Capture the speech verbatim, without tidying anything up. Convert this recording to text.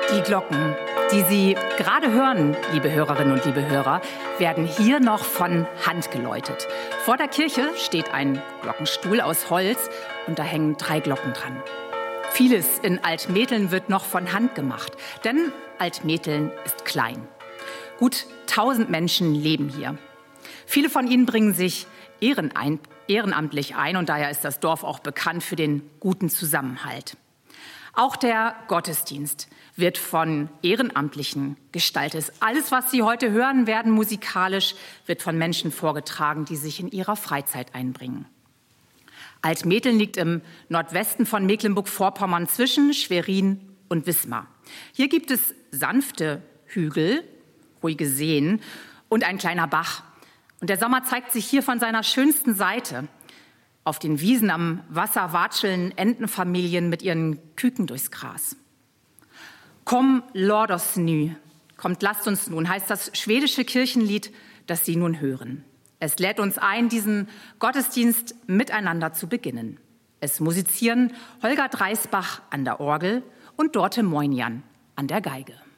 Die Glocken, die Sie gerade hören, liebe Hörerinnen und liebe Hörer, werden hier noch von Hand geläutet. Vor der Kirche steht ein Glockenstuhl aus Holz und da hängen drei Glocken dran. Vieles in Altmetteln wird noch von Hand gemacht, denn Altmetteln ist klein. Gut tausend Menschen leben hier. Viele von ihnen bringen sich ehrenein, ehrenamtlich ein und daher ist das Dorf auch bekannt für den guten Zusammenhalt. Auch der Gottesdienst wird von Ehrenamtlichen gestaltet. Alles, was Sie heute hören werden, musikalisch, wird von Menschen vorgetragen, die sich in ihrer Freizeit einbringen. Altmetteln liegt im Nordwesten von Mecklenburg-Vorpommern zwischen Schwerin und Wismar. Hier gibt es sanfte Hügel, ruhige Seen und ein kleiner Bach. Und der Sommer zeigt sich hier von seiner schönsten Seite. Auf den Wiesen am Wasser watscheln Entenfamilien mit ihren Küken durchs Gras. Komm, låt oss nu, kommt, lasst uns nun, heißt das schwedische Kirchenlied, das Sie nun hören. Es lädt uns ein, diesen Gottesdienst miteinander zu beginnen. Es musizieren Holger Dreisbach an der Orgel und Dorte Moinian an der Geige.